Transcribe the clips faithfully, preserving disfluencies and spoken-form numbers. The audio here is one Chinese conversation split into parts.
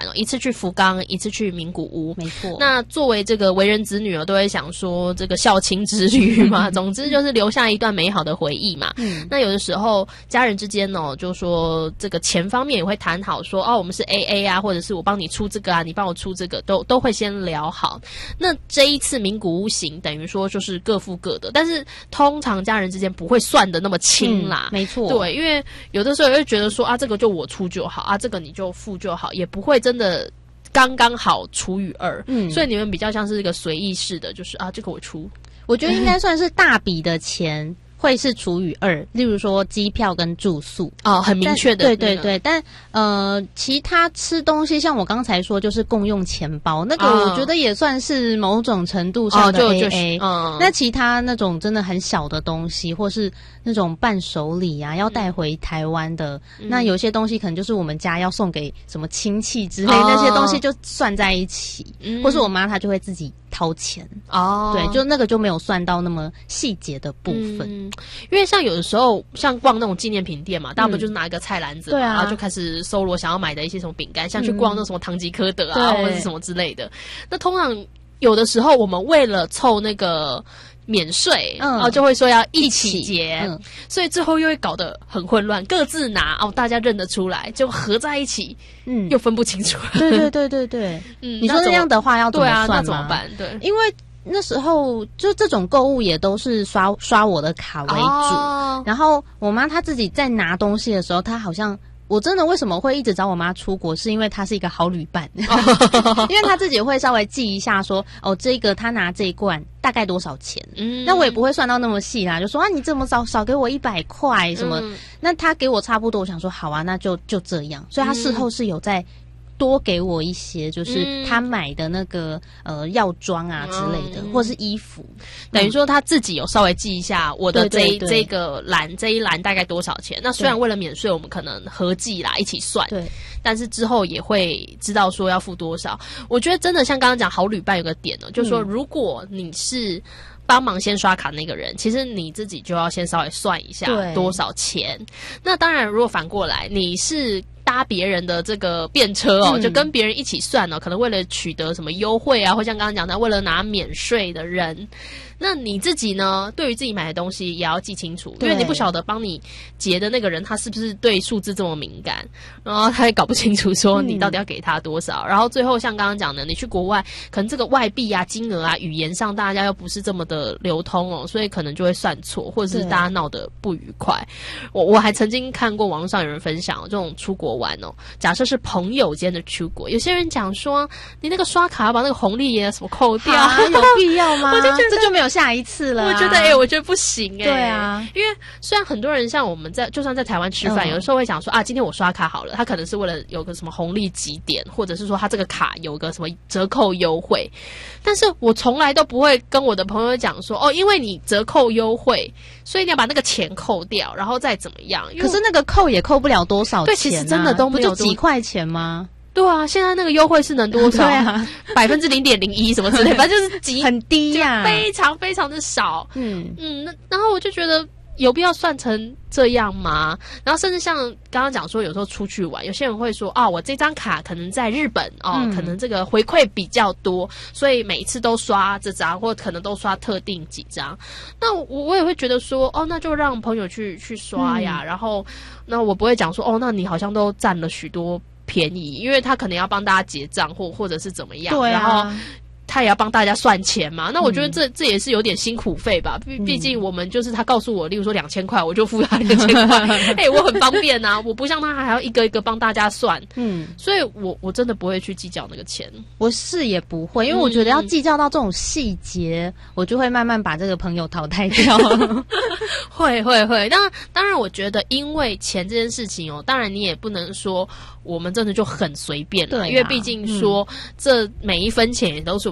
哦，一次去福冈，一次去名古屋， 没错。 那作为这个为人子女哦，都会想说这个孝亲之旅嘛，总之就是留下一段美好的回忆嘛。嗯，那有的时候家人之间哦，就说这个钱方面也会谈好说，哦，我们是 A A 啊，或者是我帮你出这个啊，你帮我出这个，都都会先聊好。那这一次名古屋行，等于说就是各付各的，但是通常家人之间不会算的那么清啦。 嗯、没错， 对，因为有的时候会觉得说啊，这个就我出就好啊，这个你就付就好，也不会真的刚刚好除以二。嗯，所以你们比较像是一个随意式的，就是啊，这个我出。 我觉得应该算是大笔的钱会是除以二，例如说机票跟住宿哦，很明确的、 那個。对对对，但呃，其他吃东西，像我刚才说，就是共用钱包，那个我觉得也算是某种程度上的 A A。哦嗯、那其他那种真的很小的东西，或是那种伴手礼啊，要带回台湾的，嗯、那有些东西可能就是我们家要送给什么亲戚之类，哦、那些东西就算在一起，嗯、或是我妈她就会自己掏钱哦，对，就那个就没有算到那么细节的部分。嗯， 因为像有的时候像逛那种纪念品店嘛，大部分就是拿一个菜篮子嘛、嗯啊、然后就开始搜罗想要买的一些什么饼干，像去逛那什么唐吉诃德啊、嗯、或者是什么之类的。那通常有的时候我们为了凑那个免税，嗯，然后就会说要一起结，嗯，所以最后又会搞得很混乱，各自拿哦，大家认得出来，就合在一起，嗯，又分不清楚了。 对对对对对，嗯，你说那样的话要怎么算吗？ 对啊，那怎么办？对， 因为那时候就这种购物也都是刷刷我的卡为主，哦、然后我妈她自己在拿东西的时候，她好像。我真的为什么会一直找我妈出国，是因为她是一个好旅伴，哦、因为她自己会稍微记一下说，哦，这个她拿这一罐大概多少钱，嗯，那我也不会算到那么细啦，就说啊，你这么少少给我一百块什么，嗯、那她给我差不多，我想说好啊，那就就这样，所以她事后是有在。多给我一些，就是他买的那个、嗯、呃药妆啊之类的，嗯、或是衣服， 等于说他自己有稍微记一下我的这一对对对这个栏这一栏大概多少钱。那虽然为了免税，我们可能合计啦一起算，对，但是之后也会知道说要付多少。我觉得真的像刚刚讲好旅伴有个点呢，就是说如果你是。帮忙先刷卡那个人，其实你自己就要先稍微算一下多少钱。那当然，如果反过来你是搭别人的这个便车哦，嗯、就跟别人一起算哦，可能为了取得什么优惠啊，或像刚刚讲的，为了拿免税的人。那你自己呢？对于自己买的东西也要记清楚，因为你不晓得帮你结的那个人他是不是对数字这么敏感，然后他也搞不清楚说你到底要给他多少。嗯、然后最后像刚刚讲的，你去国外，可能这个外币啊、金额啊、语言上大家又不是这么的流通哦，所以可能就会算错，或者是大家闹得不愉快。我我还曾经看过网络上有人分享、哦、这种出国玩哦，假设是朋友间的出国，有些人讲说你那个刷卡要把那个红利也什么扣掉， 啊、有必要吗？ 我就觉得这就没有。下一次了、啊， 我觉得哎、欸，我觉得不行哎、欸。 对啊， 因为虽然很多人像我们在，就算在台湾吃饭，嗯、有的时候会想说啊，今天我刷卡好了，他可能是为了有个什么红利积点，或者是说他这个卡有个什么折扣优惠，但是我从来都不会跟我的朋友讲说哦，因为你折扣优惠，所以你要把那个钱扣掉，然后再怎么样。 可是那个扣也扣不了多少钱、啊， 对，其实真的都没有不就几块钱吗？ 对啊，现在那个优惠是能多少？ 对啊， 百分之零点零一什么之类，反正就是极很低呀、啊， 非常非常的少。嗯嗯，那然后我就觉得有必要算成这样吗？然后甚至像刚刚讲说，有时候出去玩，有些人会说啊、哦，我这张卡可能在日本哦，嗯、可能这个回馈比较多，所以每一次都刷这张，或可能都刷特定几张。那我我也会觉得说，哦，那就让朋友去去刷呀。嗯、然后那我不会讲说，哦，那你好像都占了许多。便宜，因为他可能要帮大家结账，或或者是怎么样， 对啊、 然后他也要帮大家算钱嘛。那我觉得这、嗯、这也是有点辛苦费吧。毕毕竟我们就是他告诉我，例如说两千块，我就付他两千块，哎、欸，我很方便啊，我不像他还要一个一个帮大家算。嗯，所以我我真的不会去计较那个钱， 我是也不会，因为我觉得要计较到这种细节，嗯、我就会慢慢把这个朋友淘汰掉。 会会会，当然当然，我觉得因为钱这件事情哦，当然你也不能说我们真的就很随便了，啊、因为毕竟说、嗯、这每一分钱也都是我们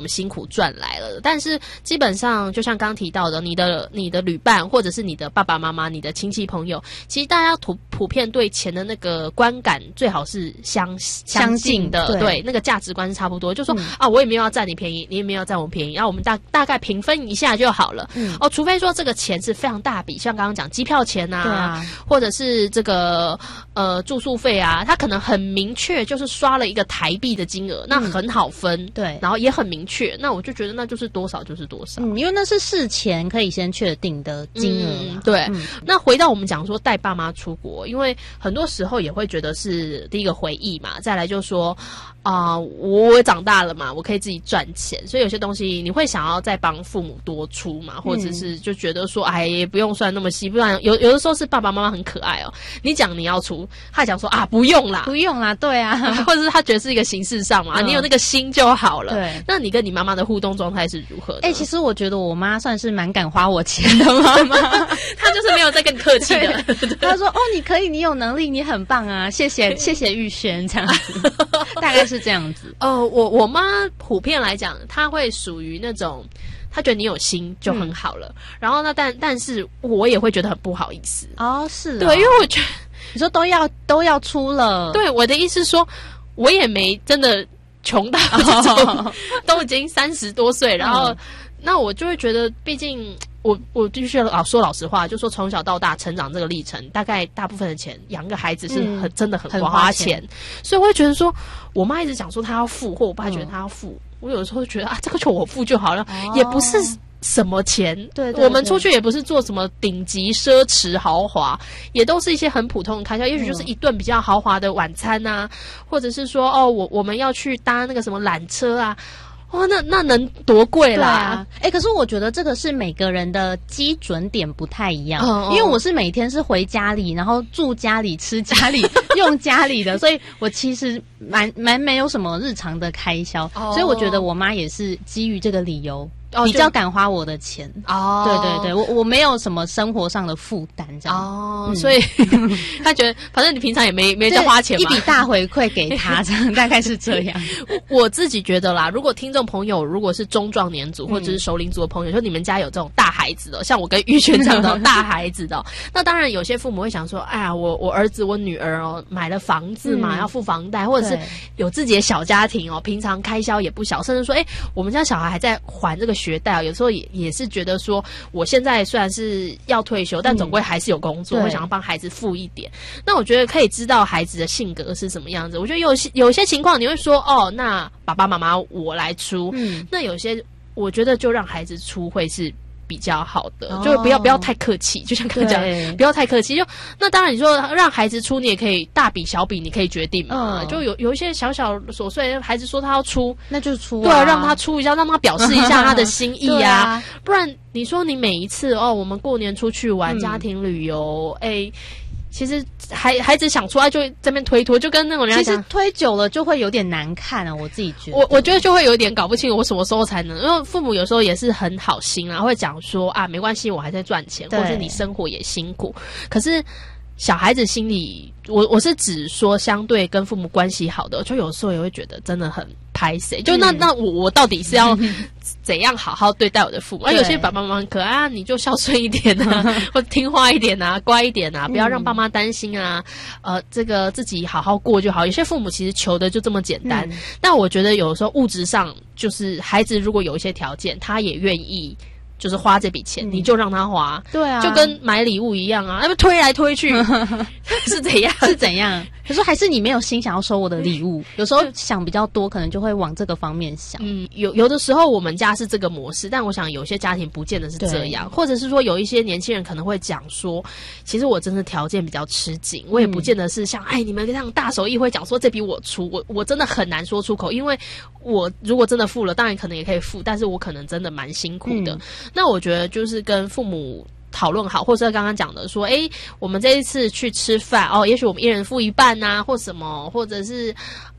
们辛苦赚来了。但是基本上就像刚刚提到的，你的你的旅伴或者是你的爸爸妈妈、你的亲戚朋友，其实大家普普遍对钱的那个观感最好是相相近的，对, 对那个价值观是差不多。就说、嗯、啊，我也没有要占你便宜，你也没有要占我便宜，然后我们大大概平分一下就好了。嗯、哦，除非说这个钱是非常大笔，像刚刚讲机票钱啊，啊或者是这个呃住宿费啊，他可能很明确就是刷了一个台币的金额，那很好分，嗯、对，然后也很明确，那我就觉得那就是多少就是多少， 嗯，因为那是事前可以先确定的金额、 嗯。对、嗯，那回到我们讲说带爸妈出国，因为很多时候也会觉得是第一个回忆嘛，再来就说啊、呃，我长大了嘛，我可以自己赚钱，所以有些东西你会想要再帮父母多出嘛，或者是就觉得说，哎，也不用算那么细，不然有有的时候是爸爸妈妈很可爱哦，你讲你要出，他讲说啊不用啦， 不用啦，对啊， 或者是他觉得是一个形式上嘛，嗯、你有那个心就好了。对，那你跟你妈妈的互动状态是如何的？ 哎、欸，其实我觉得我妈算是蛮敢花我钱的妈妈， 她就是没有在跟你客气的。 她说：“哦，你可以，你有能力，你很棒啊，谢谢，谢谢玉轩，这样子，大概是这样子。” 哦，我我妈普遍来讲，她会属于那种。他觉得你有心就很好了，嗯、然后呢，但但是我也会觉得很不好意思哦，是哦， 对，因为我觉得你说都要都要出了， 对，我的意思是说，我也没真的穷到这种，哦、都已经三十多岁，然后、嗯、那我就会觉得，毕竟我我必须老说老实话，就说从小到大成长这个历程，大概大部分的钱养个孩子是很、嗯、真的很花花钱，所以我会觉得说，我妈一直讲说她要付，或我爸觉得她要付。嗯我有时候觉得啊，这个就我付就好了，哦、也不是什么钱。对, 对, 对，我们出去也不是做什么顶级奢侈豪华，也都是一些很普通的开销。也许就是一顿比较豪华的晚餐啊，嗯、或者是说哦，我我们要去搭那个什么缆车啊。哇，那那能多贵啦？ 啊，哎、欸，可是我觉得这个是每个人的基准点不太一样，哦、因为我是每天是回家里，然后住家里、吃家里、用家里的，所以我其实蛮蛮没有什么日常的开销，哦、所以我觉得我妈也是基于这个理由。哦、比较敢花我的钱哦，对对对，我我没有什么生活上的负担这样哦，嗯、所以他觉得反正你平常也没没在花钱嘛， 一笔大回馈给他，这样大概是这样。 我自己觉得啦，如果听众朋友如果是中壮年组或者是熟龄组的朋友，嗯、就你们家有这种大孩子的，像我跟玉轩这样的大孩子的，那当然有些父母会想说，哎呀，我我儿子我女儿哦买了房子嘛，嗯、要付房贷，或者是有自己的小家庭哦，平常开销也不小，甚至说，哎，我们家小孩还在还这个学贷，有时候也也是觉得说，我现在虽然是要退休，但总归还是有工作，嗯、会想要帮孩子付一点。那我觉得可以知道孩子的性格是什么样子。我觉得有些有些情况你会说，哦，那爸爸妈妈我来出。嗯，那有些我觉得就让孩子出会是比较好的，哦、就是不要不要太客气，就像刚刚讲，不要太客气。就那当然你说让孩子出，你也可以大笔小笔，你可以决定嘛。嗯、就有有一些小小琐碎，孩子说他要出， 那就出、啊， 对啊，让他出一下，让他表示一下他的心意啊。啊不然你说你每一次哦，我们过年出去玩，嗯、家庭旅游，哎。其实孩孩子想出来就这边推脱，就跟那种人家讲，其实推久了就会有点难看啊。我自己觉得， 我我觉得就会有点搞不清我什么时候才能，因为父母有时候也是很好心啊，会讲说啊，没关系，我还在赚钱，或者是你生活也辛苦。可是小孩子心里，我我是指说相对跟父母关系好的，就有时候也会觉得真的很拍谁，就那、嗯、那我我到底是要怎样好好对待我的父母？而、啊、有些爸爸妈妈很可爱啊，你就孝顺一点啊，或者听话一点啊，乖一点啊，不要让爸妈担心啊。嗯、呃，这个自己好好过就好。有些父母其实求的就这么简单，嗯、但我觉得有时候物质上，就是孩子如果有一些条件，他也愿意。就是花这笔钱，嗯、你就让他花， 对啊， 就跟买礼物一样啊，那么推来推去是怎样？ 是怎样？可是还是你没有心想要收我的礼物，有时候想比较多，可能就会往这个方面想。 嗯，有有的时候我们家是这个模式，但我想有些家庭不见得是这样，或者是说有一些年轻人可能会讲说，其实我真的条件比较吃紧，我也不见得是像、嗯、哎你们这样大手一挥讲说这笔我出，我我真的很难说出口，因为我如果真的付了，当然可能也可以付，但是我可能真的蛮辛苦的。嗯那我觉得就是跟父母讨论好，或者刚刚讲的说，诶，我们这一次去吃饭哦，也许我们一人付一半啊，或什么，或者是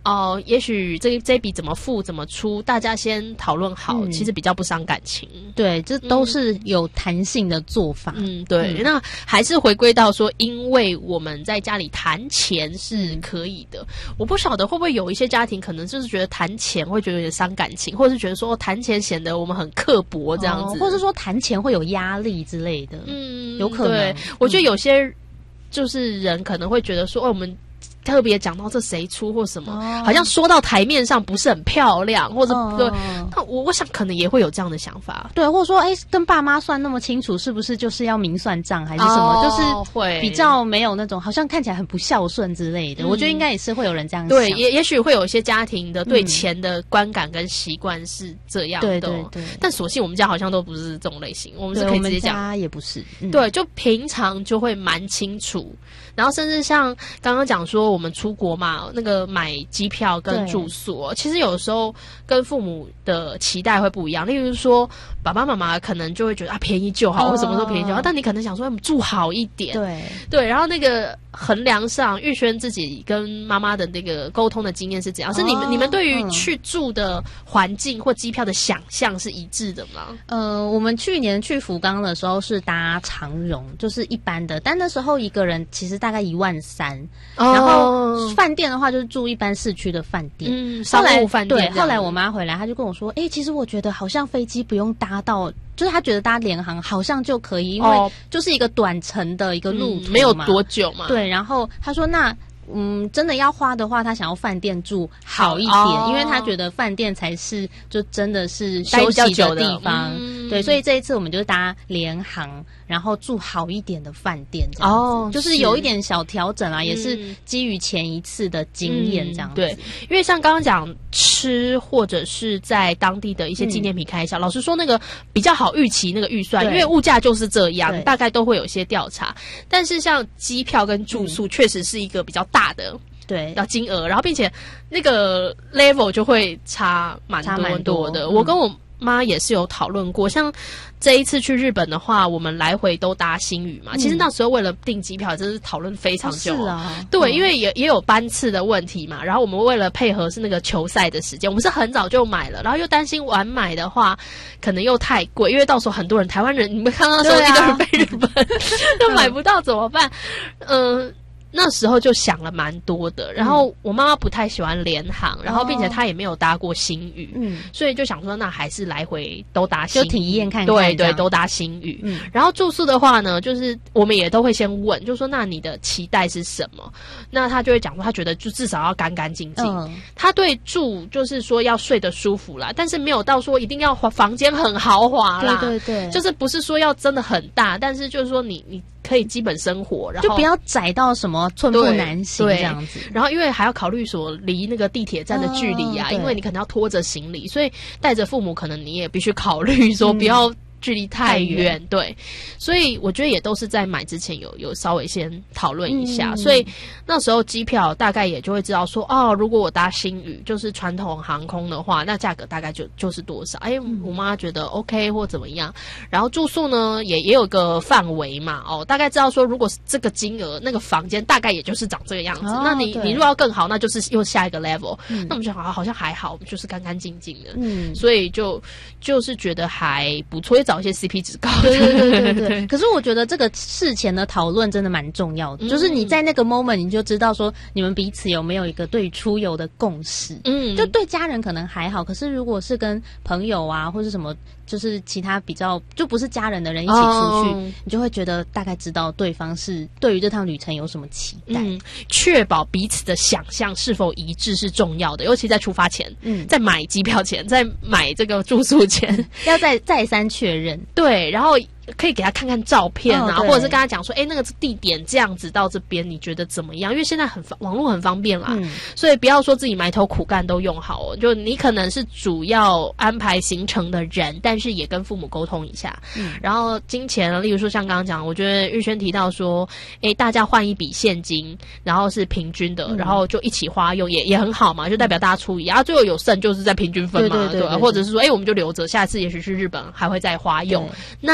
哦，也许这这笔怎么付怎么出，大家先讨论好，嗯、其实比较不伤感情。 对，这都是有弹性的做法。 嗯，对。嗯、那还是回归到说，因为我们在家里谈钱是可以的。嗯、我不晓得会不会有一些家庭可能就是觉得谈钱会觉得有点伤感情，或者是觉得说谈钱显得我们很刻薄这样子， 哦、或者说谈钱会有压力之类的。嗯，有可能。 对，我觉得有些就是人可能会觉得说，哦，我们。特别讲到这谁出或什么，哦、好像说到台面上不是很漂亮，或者、哦、对，那我我想可能也会有这样的想法， 对，或者说，哎，跟爸妈算那么清楚，是不是就是要明算账还是什么？哦、就是会比较没有那种好像看起来很不孝顺之类的。嗯、我觉得应该也是会有人这样想。 对，也也许会有一些家庭的对钱的观感跟习惯是这样的， 对对对。 但所幸我们家好像都不是这种类型，我们是可以直接讲， 也不是， 嗯、对，就平常就会蛮清楚，然后甚至像刚刚讲说我们出国嘛。那个买机票跟住宿，其实有的时候跟父母的期待会不一样。例如说，爸爸妈妈可能就会觉得啊，便宜就好，或、哦、什么时候便宜就好。但你可能想说，我们住好一点， 对对。然后那个衡量上，玉轩自己跟妈妈的那个沟通的经验是怎样？哦、是你们你们对于去住的环境或机票的想象是一致的吗？ 呃，我们去年去福冈的时候是搭长荣，就是一般的，但那时候一个人其实大概一万三，哦、然后饭店的话就是住一般市区的饭店， 嗯，商务饭店。 对，后来我妈回来，她就跟我说，哎、欸，其实我觉得好像飞机不用搭到，就是她觉得搭联航好像就可以，因为就是一个短程的一个路途嘛、嗯， 没有多久嘛。 对，然后她说那。嗯，真的要花的话，他想要饭店住好一点，哦、因为他觉得饭店才是就真的是休息的地方。嗯、对，所以这一次我们就搭联航，然后住好一点的饭店这样子，哦，就是有一点小调整啊，嗯、也是基于前一次的经验这样子。嗯、对， 因为像刚刚讲吃或者是在当地的一些纪念品开销，嗯、老实说那个比较好预期那个预算，因为物价就是这样，大概都会有一些调查。但是像机票跟住宿，确、嗯、实是一个比较大。大的对， 要金额，然后并且那个 level 就会差蛮多多的。多我跟我妈也是有讨论过，像这一次去日本的话，我们来回都搭星宇嘛。嗯、其实那时候为了订机票，真是讨论非常久。 哦、是啊， 对，嗯、因为也也有班次的问题嘛。然后我们为了配合是那个球赛的时间，我们是很早就买了，然后又担心晚买的话可能又太贵，因为到时候很多人台湾人，你们看到手机都是飞日本，又、啊、买不到怎么办？嗯、呃。那时候就想了蛮多的，然后我妈妈不太喜欢联航，嗯、然后并且她也没有搭过星宇，嗯，所以就想说那还是来回都搭星宇， 就体验看看， 对对，都搭星宇。嗯，然后住宿的话呢，就是我们也都会先问，就说那你的期待是什么？那他就会讲说，他觉得就至少要干干净净，嗯、他对住就是说要睡得舒服啦，但是没有到说一定要房间很豪华啦， 对对对， 就是不是说要真的很大，但是就是说你你可以基本生活，然后就不要窄到什么寸步难行这样子。 然后因为还要考虑说离那个地铁站的距离啊，哦、因为你可能要拖着行李，所以带着父母可能你也必须考虑说不要。距离太远，对，所以我觉得也都是在买之前有有稍微先讨论一下，嗯、所以那时候机票大概也就会知道说，哦，如果我搭星宇就是传统航空的话，那价格大概就就是多少？哎，嗯、我妈觉得 OK 或怎么样，然后住宿呢也也有个范围嘛，哦，大概知道说如果是这个金额，那个房间大概也就是长这个样子。哦、那你你如果要更好，那就是又下一个 level。嗯、那我们就好像好像还好，就是干干净净的，嗯，所以就就是觉得还不错。找一些 C P 值高的， 对对对对对。可是我觉得这个事前的讨论真的蛮重要的，嗯、就是你在那个 moment 你就知道说你们彼此有没有一个对出游的共识。嗯，就对家人可能还好，可是如果是跟朋友啊或是什么，就是其他比较就不是家人的人一起出去，哦、你就会觉得大概知道对方是对于这趟旅程有什么期待，嗯、 确保彼此的想象是否一致是重要的，尤其在出发前，嗯，在买机票前，在买这个住宿前， 要再再三确认。 对，然后可以给他看看照片啊，哦、或者是跟他讲说，哎，那个地点这样子到这边，你觉得怎么样？因为现在很网络很方便啦，嗯、所以不要说自己埋头苦干都用好哦。就你可能是主要安排行程的人，但是也跟父母沟通一下。嗯、然后金钱，例如说像刚刚讲，我觉得玉轩提到说，哎，大家换一笔现金，然后是平均的，嗯、然后就一起花用，也也很好嘛，就代表大家出一，然后最后有剩就是在平均分嘛，对，对， 对， 对， 对，或者是说，哎，我们就留着，下次也许去日本还会再花用，那也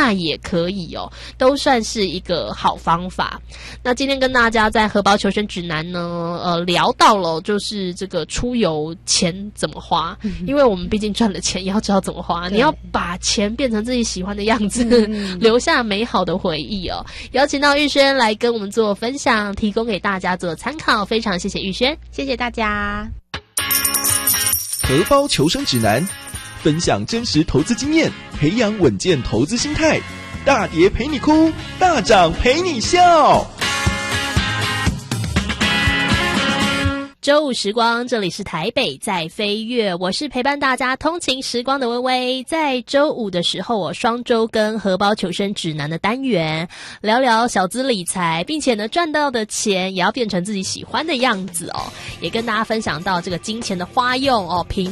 可以哦，都算是一个好方法。那今天跟大家在荷包求生指南呢，呃，聊到了就是这个出游钱怎么花，嗯、因为我们毕竟赚了钱，也要知道怎么花。你要把钱变成自己喜欢的样子，嗯、留下美好的回忆哦。邀请到玉轩来跟我们做分享，提供给大家做参考，非常谢谢玉轩， 谢谢大家。 荷包求生指南，分享真实投资经验，培养稳健投资心态。大跌陪你哭，大涨陪你笑。 周五时光，这里是台北在飞跃，我是陪伴大家通勤时光的微微。在周五的时候，我双周跟荷包求生指南的单元，聊聊小资理财，并且呢赚到的钱也要变成自己喜欢的样子哦。也跟大家分享到这个金钱的花用哦，平